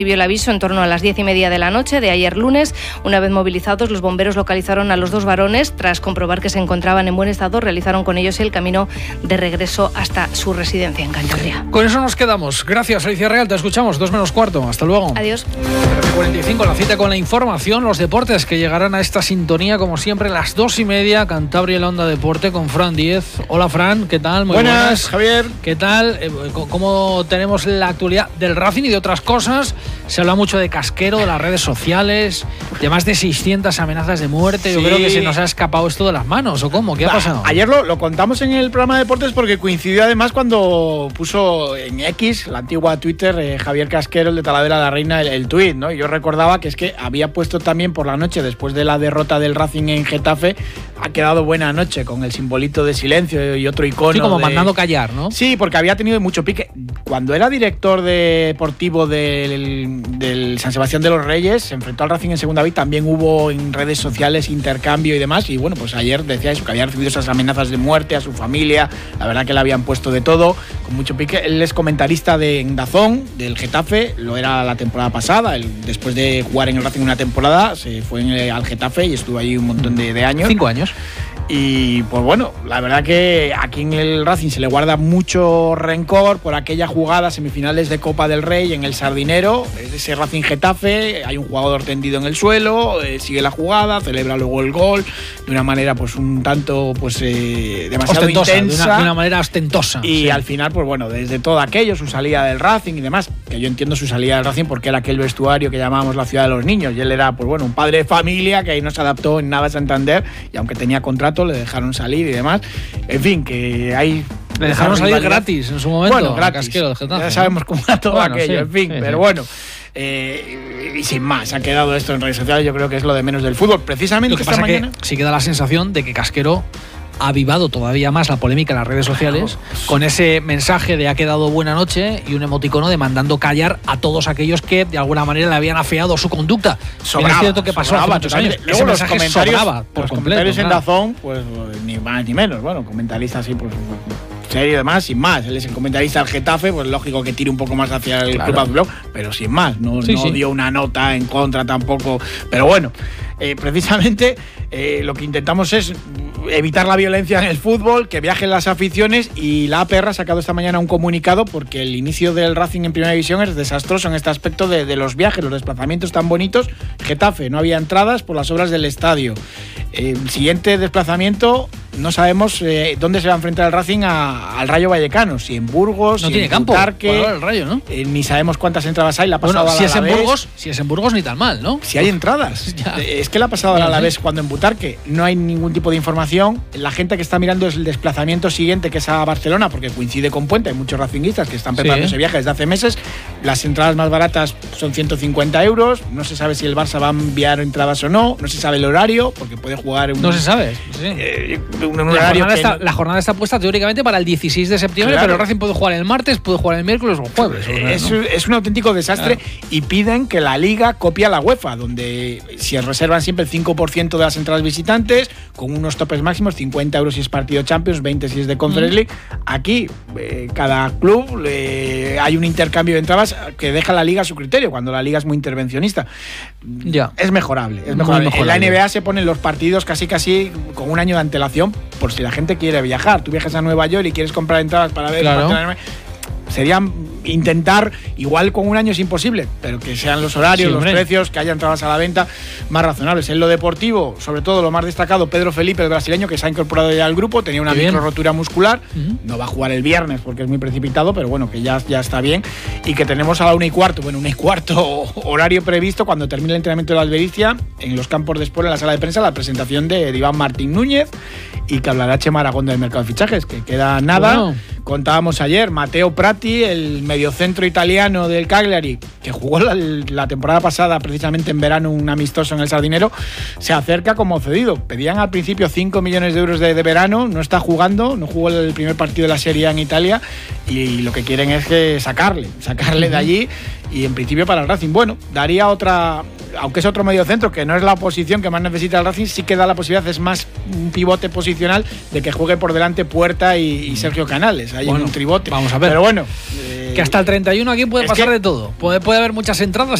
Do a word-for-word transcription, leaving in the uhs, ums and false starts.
Recibió el aviso en torno a las diez y media de la noche de ayer lunes. Una vez movilizados, los bomberos localizaron a los dos varones. Tras comprobar que se encontraban en buen estado, realizaron con ellos el camino de regreso hasta su residencia en Cantabria. Con eso nos quedamos. Gracias, Alicia Real. Te escuchamos. Dos menos cuarto. Hasta luego. Adiós. cuarenta y cinco, la cita con la información, los deportes que llegarán a esta sintonía, como siempre, a las dos y media. Cantabria y la Onda Deporte con Fran Diez. Hola, Fran. ¿Qué tal? Muy buenas. Buenas, Javier. ¿Qué tal? ¿Cómo tenemos la actualidad del Racing y de otras cosas? Se habla mucho de Casquero, de las redes sociales, de más de seiscientas amenazas de muerte. Yo Sí. creo que se nos ha escapado esto de las manos, ¿o cómo? ¿Qué ha Bah, pasado? Ayer lo, lo contamos en el programa de deportes porque coincidió además cuando puso en X, la antigua Twitter, eh, Javier Casquero, el de Talavera la Reina, el, el tuit, ¿no? Y yo recordaba que es que había puesto también por la noche, después de la derrota del Racing en Getafe, ha quedado buena noche con el simbolito de silencio y otro icono. Sí, como de... mandando callar, ¿no? Sí, porque había tenido mucho pique. Cuando era director deportivo del, del San Sebastián de los Reyes, se enfrentó al Racing en Segunda B, también hubo en redes sociales intercambio y demás. Y bueno, pues ayer decía eso, que había recibido esas amenazas de muerte a su familia. La verdad que le habían puesto de todo, con mucho pique. Él es comentarista de Dazón, del Getafe, lo era la temporada pasada. Él, después de jugar en el Racing una temporada, se fue en, al Getafe y estuvo ahí un montón de, de años. Cinco años. Y pues bueno, la verdad que aquí en el Racing se le guarda mucho rencor por aquella jugada, semifinales de Copa del Rey en el Sardinero, ese Racing Getafe, hay un jugador tendido en el suelo, eh, sigue la jugada, celebra luego el gol de una manera pues un tanto pues eh, demasiado ostentosa, intensa. De una, de una manera ostentosa. Y sí. al final, pues bueno, desde todo aquello, su salida del Racing y demás, que yo entiendo su salida del Racing porque era aquel vestuario que llamábamos la ciudad de los niños, y él era pues bueno, un padre de familia que ahí no se adaptó en nada a Santander, y aunque tenía contrato le dejaron salir y demás. En fin, que hay... Le dejaron salir gratis en su momento. Bueno, gratis. Casquero del Getafe, ya sabemos cómo era todo bueno, aquello, sí, en fin, sí, pero sí. bueno. Eh, y sin más, ha quedado esto en redes sociales, yo creo que es lo de menos del fútbol. Precisamente Lo que esta pasa mañana... que sí que da la sensación de que Casquero ha avivado todavía más la polémica en las redes sociales, claro, con ese mensaje de ha quedado buena noche y un emoticono de mandando callar a todos aquellos que de alguna manera le habían afeado su conducta. Sobraba, es cierto que pasó sobraba, hace muchos años. Luego Ese los mensaje comentarios, sobraba por los completo, comentarios en claro. Dazón, pues ni más ni menos. Bueno, comentarista así, pues serio y demás, sin más. Él es el comentarista del Getafe, pues lógico que tire un poco más hacia el Claro. Club Azulón, pero sin más. No, Sí, no sí. dio una nota en contra tampoco. Pero bueno, eh, precisamente eh, lo que intentamos es evitar la violencia en el fútbol, que viajen las aficiones, y la A P R ha sacado esta mañana un comunicado porque el inicio del Racing en Primera División es desastroso en este aspecto de, de los viajes, los desplazamientos tan bonitos. Getafe, no había entradas por las obras del estadio. Eh, el siguiente desplazamiento, no sabemos eh, dónde se va a enfrentar el Racing a, al Rayo Vallecano, si en Burgos, No si tiene en campo. Butarque, Bueno, el Rayo, ¿no? eh, ni sabemos cuántas entradas hay. La ha pasado Bueno, al si es en Alavés. Burgos, si es en Burgos ni tan mal, ¿no? Si hay entradas. Ya. Es que le ha pasado al Ya, Alavés sí. cuando en Butarque no hay ningún tipo de información. La gente que está mirando es el desplazamiento siguiente, que es a Barcelona, porque coincide con Puente. Hay muchos racinguistas que están preparando Sí. ese viaje desde hace meses. Las entradas más baratas son ciento cincuenta euros. No se sabe si el Barça va a enviar entradas o no. No se sabe el horario, porque puede jugar un, No se sabe. Sí. eh, un La horario jornada, que está, no- la jornada está puesta teóricamente para el dieciséis de septiembre, Claro. pero el Racing puede jugar el martes, puede jugar el miércoles o el jueves. o sea, Es, ¿no? es un auténtico desastre, Claro. y piden que la Liga copie a la UEFA, donde si reservan siempre el cinco por ciento de las entradas visitantes, con unos topes máximos, cincuenta euros si es partido Champions, veinte si es de Conference Mm. League. Aquí, eh, cada club eh, hay un intercambio de entradas que deja la Liga a su criterio, cuando la Liga es muy intervencionista. Ya. Es mejorable, es Muy mejorable. En la mejorable. N B A se ponen los partidos casi casi con un año de antelación, por si la gente quiere viajar. Tú viajas a Nueva York y quieres comprar entradas para ver Claro. el partido de la N B A. Sería intentar, igual con un año es imposible, pero que sean los horarios, Sí, los hombre. precios, que haya entradas a la venta más razonables. En lo deportivo, sobre todo lo más destacado, Pedro Felipe, el brasileño, que se ha incorporado ya al grupo, tenía una Qué bien. micro rotura muscular, Ujú. no va a jugar el viernes porque es muy precipitado, pero bueno, que ya, ya está bien, y que tenemos a la una y cuarto, bueno, una y cuarto horario previsto cuando termine el entrenamiento de la Albericia, en los campos de Sport, en la sala de prensa, la presentación de, de Iván Martín Núñez, y que hablará Chema Aragón del mercado de fichajes, que queda nada. Bueno. Contábamos ayer, Matteo Prati, el mediocentro italiano del Cagliari, que jugó la, la temporada pasada, precisamente en verano, un amistoso en el Sardinero, se acerca como cedido. Pedían al principio cinco millones de euros de, de verano, no está jugando, no jugó el primer partido de la Serie A en Italia, y lo que quieren es que sacarle, sacarle de allí, y en principio para el Racing. Bueno, daría otra, aunque es otro mediocentro, que no es la posición que más necesita el Racing, sí que da la posibilidad, es más un pivote posicional, de que juegue por delante Puerta y, y Sergio Canales, ahí Bueno, en un tribote. vamos a ver. Pero bueno, eh, que... Que hasta el treinta y uno aquí puede Es pasar que- de todo. Puede, puede haber muchas entradas